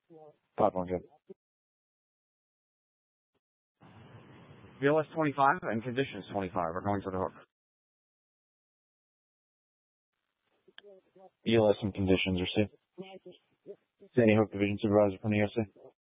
Platform good. VLS 25 and conditions 25 are going to the hook. ELS and conditions are safe. Sandy Hook Division Supervisor from the USA.